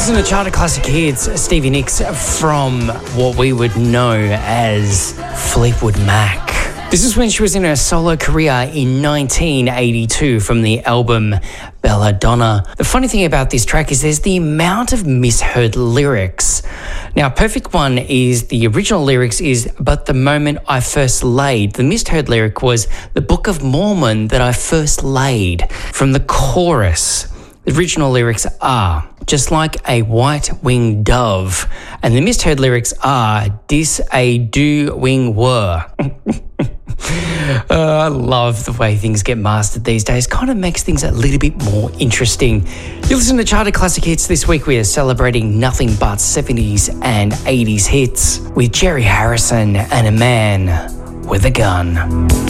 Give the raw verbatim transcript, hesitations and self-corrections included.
Listen to Charter Classic Hits, Stevie Nicks from what we would know as Fleetwood Mac. This is when she was in her solo career in nineteen eighty-two from the album Belladonna. The funny thing about this track is there's the amount of misheard lyrics. Now, Perfect One is the original lyrics is, but the moment I first laid. The misheard lyric was the Book of Mormon that I first laid. From the chorus, the original lyrics are just like a white-winged dove. And the misheard lyrics are dis a do wing were. Uh, I love the way things get mastered these days. Kind of makes things a little bit more interesting. You listen to Charter Classic Hits. This week we are celebrating nothing but seventies and eighties hits with Jerry Harrison and A Man with a Gun.